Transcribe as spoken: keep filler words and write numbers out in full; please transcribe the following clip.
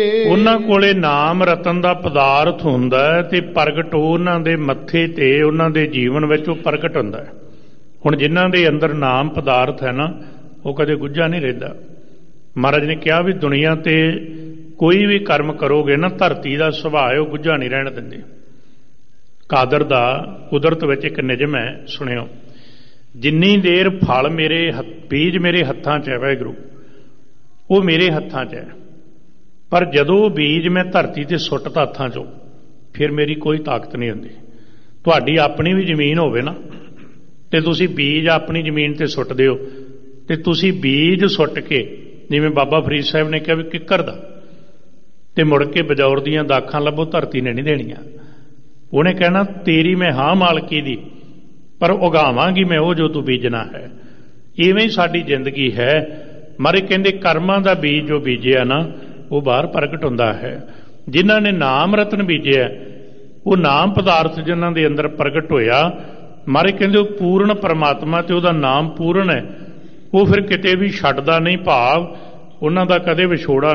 ਉਹਨਾਂ ਕੋਲੇ ਨਾਮ ਰਤਨ ਦਾ ਪਦਾਰਥ ਹੁੰਦਾ ਹੈ ਤੇ ਪ੍ਰਗਟ ਉਹਨਾਂ ਦੇ ਮੱਥੇ ਤੇ ਉਹਨਾਂ ਦੇ ਜੀਵਨ ਵਿੱਚ ਉਹ ਪ੍ਰਗਟ ਹੁੰਦਾ ਹੈ। ਹੁਣ ਜਿਨ੍ਹਾਂ ਦੇ ਅੰਦਰ ਨਾਮ ਪਦਾਰਥ ਹੈ ਨਾ, ਉਹ ਕਦੇ ਗੁੱਝਾ ਨਹੀਂ ਰਹਿੰਦਾ। ਮਹਾਰਾਜ ਨੇ ਕਿਹਾ ਵੀ ਦੁਨੀਆ ਤੇ ਕੋਈ ਵੀ ਕਰਮ ਕਰੋਗੇ ਨਾ, ਧਰਤੀ ਦਾ ਸੁਭਾਅ ਉਹ ਗੁੱਝਾ ਨਹੀਂ ਰਹਿਣ ਦਿੰਦੇ। ਕਾਦਰ ਦਾ ਕੁਦਰਤ ਵਿੱਚ ਇੱਕ ਨਿਯਮ ਹੈ, ਸੁਣਿਓ। ਜਿੰਨੀ ਦੇਰ ਫਲ ਮੇਰੇ ਬੀਜ ਮੇਰੇ ਹੱਥਾਂ 'ਚ ਹੈ ਵਾਹਿਗੁਰੂ, ਉਹ ਮੇਰੇ ਹੱਥਾਂ 'ਚ ਹੈ, ਪਰ ਜਦੋਂ ਬੀਜ ਮੈਂ ਧਰਤੀ ਤੇ ਸੁੱਟਦਾ ਹੱਥਾਂ 'ਚੋਂ, ਫਿਰ ਮੇਰੀ ਕੋਈ ਤਾਕਤ ਨਹੀਂ ਹੁੰਦੀ। ਤੁਹਾਡੀ ਆਪਣੀ ਵੀ ਜ਼ਮੀਨ ਹੋਵੇ ਨਾ, ਤੇ ਤੁਸੀਂ ਬੀਜ ਆਪਣੀ ਜ਼ਮੀਨ ਤੇ ਸੁੱਟਦੇ ਹੋ, ਤੇ ਤੁਸੀਂ ਬੀਜ ਸੁੱਟ ਕੇ, ਜਿਵੇਂ ਬਾਬਾ ਫਰੀਦ ਸਾਹਿਬ ਨੇ ਕਿਹਾ ਵੀ ਕਿੱਕਰ ਦਾ, ਤੇ ਮੁੜ ਕੇ ਬਜੌਰ ਦੀਆਂ ਦਾਖਾਂ ਲੱਭੋ, ਧਰਤੀ ਨੇ ਨਹੀਂ ਦੇਣੀਆਂ। ਉਹਨੇ ਕਹਿਣਾ ਤੇਰੀ ਮੈਂ ਹਾਂ ਮਾਲਕੀ ਦੀ, ਪਰ ਉਗਾਵਾਂਗੀ ਮੈਂ ਉਹ ਜੋ ਤੂੰ ਬੀਜਣਾ ਹੈ। ਇਵੇਂ ਹੀ ਸਾਡੀ ਜ਼ਿੰਦਗੀ ਹੈ। ਮਾਰੇ ਕਹਿੰਦੇ ਕਰਮਾਂ ਦਾ ਬੀਜ ਜੋ ਬੀਜਿਆ ਨਾ, ਉਹ ਬਾਹਰ ਪ੍ਰਗਟ ਹੁੰਦਾ ਹੈ। ਜਿਨ੍ਹਾਂ ਨੇ ਨਾਮ ਰਤਨ ਬੀਜਿਆ, ਉਹ ਨਾਮ ਪਦਾਰਥ ਜਿਨ੍ਹਾਂ ਦੇ ਅੰਦਰ ਪ੍ਰਗਟ ਹੋਇਆ, ਮਾਰੇ ਕਹਿੰਦੇ ਉਹ ਪੂਰਨ ਪਰਮਾਤਮਾ ਤੇ ਉਹਦਾ ਨਾਮ ਪੂਰਨ ਹੈ। ਉਹ ਫਿਰ ਕਿਤੇ ਵੀ ਛੱਡਦਾ ਨਹੀਂ, ਭਾਵ ਉਹਨਾਂ ਦਾ ਕਦੇ ਵਿਛੋੜਾ